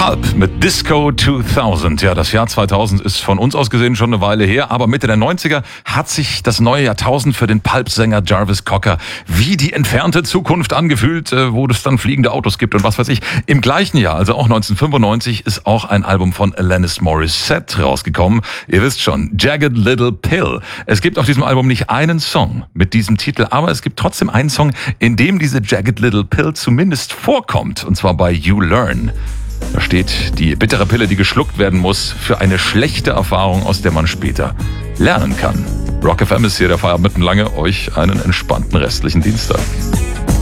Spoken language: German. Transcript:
Pulp mit Disco 2000. Ja, das Jahr 2000 ist von uns aus gesehen schon eine Weile her, aber Mitte der 90er hat sich das neue Jahrtausend für den Pulp-Sänger Jarvis Cocker wie die entfernte Zukunft angefühlt, wo es dann fliegende Autos gibt und was weiß ich. Im gleichen Jahr, also auch 1995, ist auch ein Album von Alanis Morissette rausgekommen. Ihr wisst schon, Jagged Little Pill. Es gibt auf diesem Album nicht einen Song mit diesem Titel, aber es gibt trotzdem einen Song, in dem diese Jagged Little Pill zumindest vorkommt, und zwar bei You Learn. Da steht die bittere Pille, die geschluckt werden muss, für eine schlechte Erfahrung, aus der man später lernen kann. Rock FM ist hier der Feierabend mit Lange. Euch einen entspannten restlichen Dienstag.